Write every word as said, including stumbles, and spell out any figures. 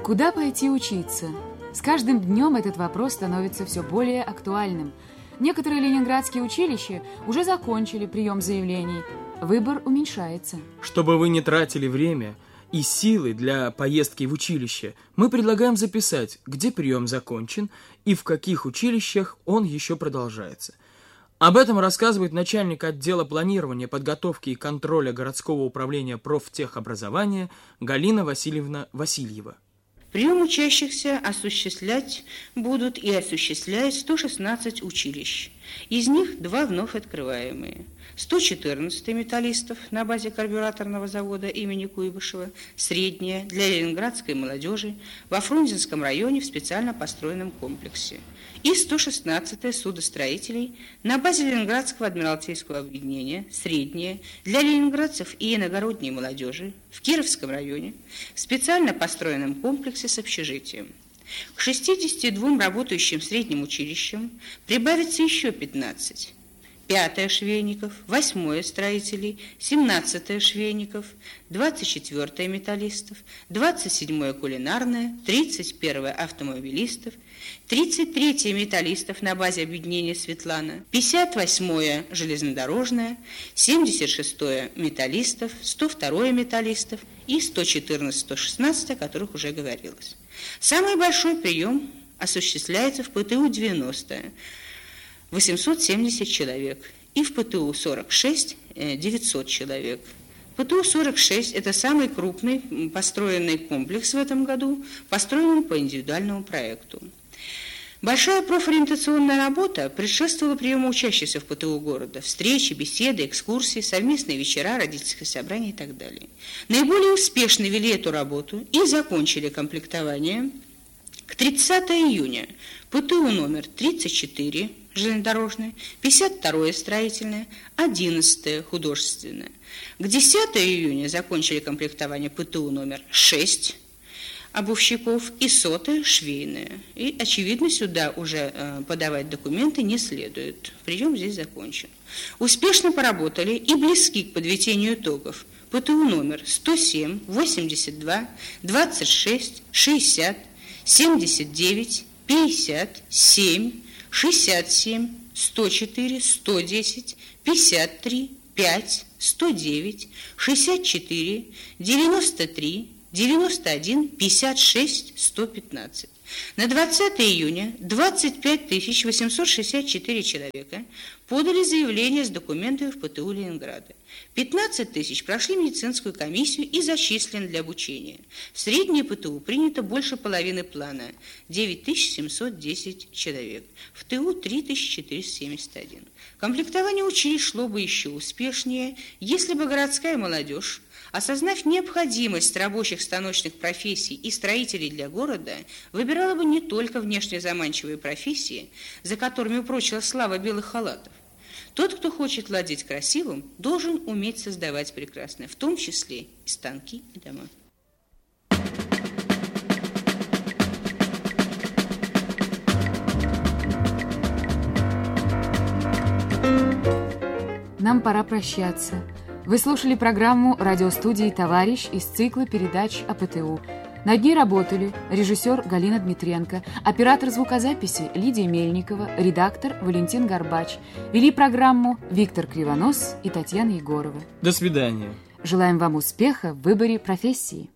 Куда пойти учиться? С каждым днем этот вопрос становится все более актуальным. Некоторые ленинградские училища уже закончили прием заявлений. Выбор уменьшается. Чтобы вы не тратили время и силы для поездки в училище, мы предлагаем записать, где прием закончен и в каких училищах он еще продолжается. Об этом рассказывает начальник отдела планирования, подготовки и контроля городского управления профтехобразования Галина Васильевна Васильева. Прием учащихся осуществлять будут и осуществляют сто шестнадцать училищ. Из них два вновь открываемые. сто четырнадцать металлистов на базе карбюраторного завода имени Куйбышева, средняя для ленинградской молодежи во Фрунзенском районе в специально построенном комплексе. И сто шестнадцать судостроителей на базе Ленинградского адмиралтейского объединения, средняя для ленинградцев и иногородней молодежи в Кировском районе в специально построенном комплексе с общежитием. К шестидесяти двум работающим средним училищам прибавится еще пятнадцать. Пятое швейников, восьмое строителей, семнадцатое швейников, двадцать четвертое металлистов, двадцать седьмое кулинарное, тридцать первое автомобилистов, тридцать третье металлистов на базе объединения Светлана, пятьдесят восьмое железнодорожное, семьдесят шестое металлистов, сто второе металлистов и сто четырнадцать сто шестнадцать, о которых уже говорилось. Самый большой прием осуществляется в ПТУ девяносто, восемьсот семьдесят человек, и в ПТУ сорок шесть, девятьсот человек. ПТУ сорок шесть – это самый крупный построенный комплекс в этом году, построенный по индивидуальному проекту. Большая профориентационная работа предшествовала приему учащихся в ПТУ города. Встречи, беседы, экскурсии, совместные вечера, родительские собрания и так далее. Наиболее успешно вели эту работу и закончили комплектование к тридцатому июня ПТУ номер тридцать четыре, железнодорожное, пятьдесят второе строительное, одиннадцатое художественное. К десятому июня закончили комплектование ПТУ номер шесть, обувщиков, и сотое швейное. И, очевидно, сюда уже э, подавать документы не следует. Прием здесь закончен. Успешно поработали и близки к подведению итогов ПТУ номер сто семь, восемьдесят два, двадцать шесть, шестьдесят, семьдесят девять, пятьдесят семь, шестьдесят семь, сто четыре, сто десять, пятьдесят три, пять, сто девять, шестьдесят четыре, девяносто три, девяносто один, пятьдесят шесть, сто пятнадцать. На двадцатое июня двадцать пять тысяч восемьсот шестьдесят четыре человека подали заявление с документами в ПТУ Ленинграда. пятнадцать тысяч прошли медицинскую комиссию и зачислены для обучения. В среднее ПТУ принято больше половины плана – девять тысяч семьсот десять человек. В ТУ – три тысячи четыреста семьдесят один. Комплектование училищ шло бы еще успешнее, если бы городская молодежь, осознав необходимость рабочих станочных профессий и строителей для города, выбирала бы не только внешне заманчивые профессии, за которыми упрочила слава белых халатов. Тот, кто хочет владеть красивым, должен уметь создавать прекрасное, в том числе и станки и дома. Нам пора прощаться. Вы слушали программу радиостудии «Товарищ» из цикла передач о ПТУ. Над ней работали режиссер Галина Дмитренко, оператор звукозаписи Лидия Мельникова, редактор Валентин Горбач. Вели программу Виктор Кривонос и Татьяна Егорова. До свидания. Желаем вам успеха в выборе профессии.